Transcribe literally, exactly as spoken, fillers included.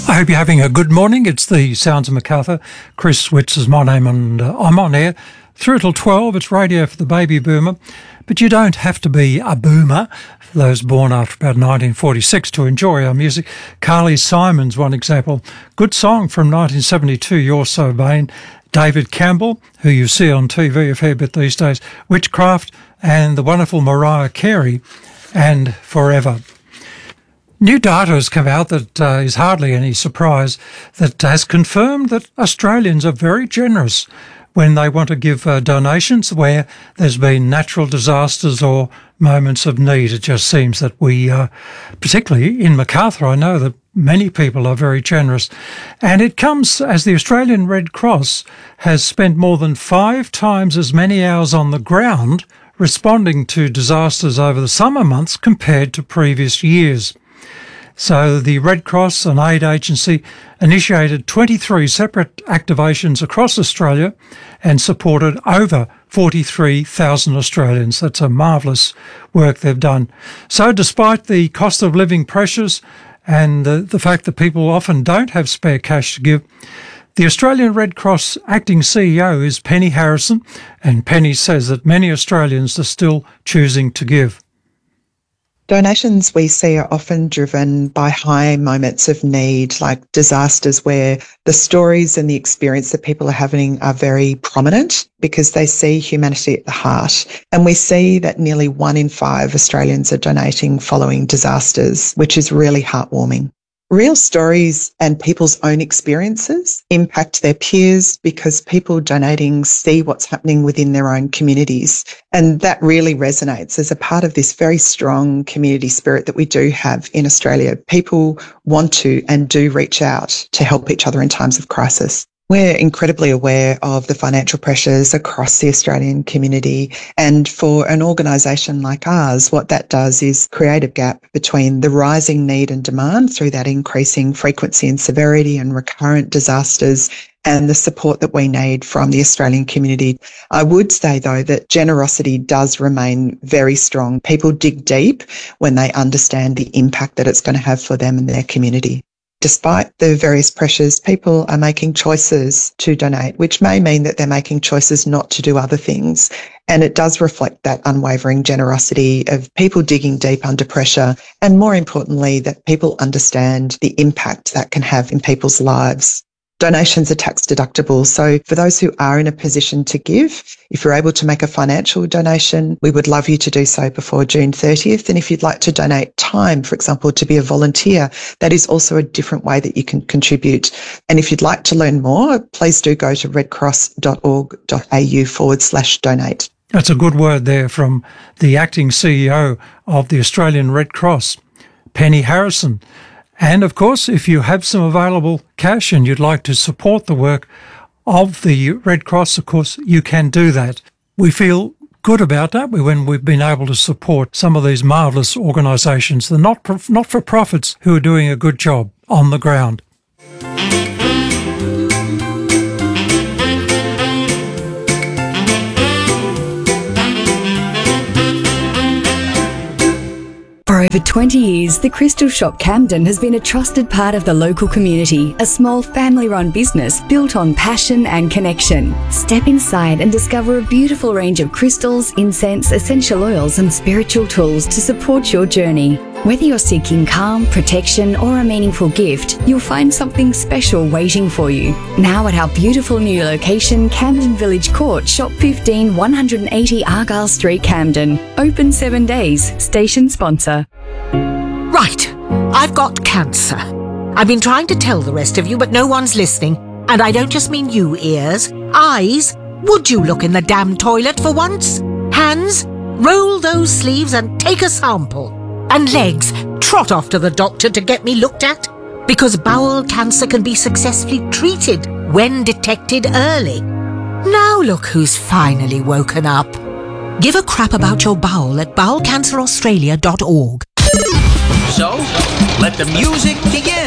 I hope you're having a good morning. It's the Sounds of Macarthur. Chris Witts is my name, and uh, I'm on air through till twelve. It's radio for the baby boomer. But you don't have to be a boomer, those born after about nineteen forty-six, to enjoy our music. Carly Simon's one example. Good song from nineteen seventy-two, You're So Vain. David Campbell, who you see on T V a fair bit these days. Witchcraft, and the wonderful Mariah Carey, and Forever. New data has come out that uh, is hardly any surprise, that has confirmed that Australians are very generous when they want to give uh, donations where there's been natural disasters or moments of need. It just seems that we, uh, particularly in Macarthur, I know that many people are very generous. And it comes as the Australian Red Cross has spent more than five times as many hours on the ground responding to disasters over the summer months compared to previous years. So the Red Cross, an aid agency, initiated twenty-three separate activations across Australia and supported over forty-three thousand Australians. That's a marvellous work they've done. So despite the cost of living pressures and the, the fact that people often don't have spare cash to give, the Australian Red Cross acting C E O is Penny Harrison, and Penny says that many Australians are still choosing to give. Donations we see are often driven by high moments of need, like disasters where the stories and the experience that people are having are very prominent because they see humanity at the heart. And we see that nearly one in five Australians are donating following disasters, which is really heartwarming. Real stories and people's own experiences impact their peers because people donating see what's happening within their own communities. And that really resonates as a part of this very strong community spirit that we do have in Australia. People want to and do reach out to help each other in times of crisis. We're incredibly aware of the financial pressures across the Australian community. And for an organisation like ours, what that does is create a gap between the rising need and demand through that increasing frequency and severity and recurrent disasters and the support that we need from the Australian community. I would say, though, that generosity does remain very strong. People dig deep when they understand the impact that it's going to have for them and their community. Despite the various pressures, people are making choices to donate, which may mean that they're making choices not to do other things. And it does reflect that unwavering generosity of people digging deep under pressure, and more importantly, that people understand the impact that can have in people's lives. Donations are tax deductible. So for those who are in a position to give, if you're able to make a financial donation, we would love you to do so before June thirtieth. And if you'd like to donate time, for example, to be a volunteer, that is also a different way that you can contribute. And if you'd like to learn more, please do go to redcross.org.au forward slash donate. That's a good word there from the acting C E O of the Australian Red Cross, Penny Harrison. And, of course, if you have some available cash and you'd like to support the work of the Red Cross, of course, you can do that. We feel good about that when we've been able to support some of these marvellous organisations, the not not-for-profits who are doing a good job on the ground. For over twenty years, the Crystal Shop Camden has been a trusted part of the local community, a small family-run business built on passion and connection. Step inside and discover a beautiful range of crystals, incense, essential oils and spiritual tools to support your journey. Whether you're seeking calm, protection or a meaningful gift, you'll find something special waiting for you. Now at our beautiful new location, Camden Village Court, Shop fifteen, one eighty Argyle Street, Camden. Open seven days. Station sponsor. Right, I've got cancer. I've been trying to tell the rest of you, but no one's listening. And I don't just mean you, ears. Eyes, would you look in the damn toilet for once? Hands, roll those sleeves and take a sample. And legs, trot off to the doctor to get me looked at. Because bowel cancer can be successfully treated when detected early. Now look who's finally woken up. Give a crap about your bowel at bowel cancer australia dot org. So, let the music begin.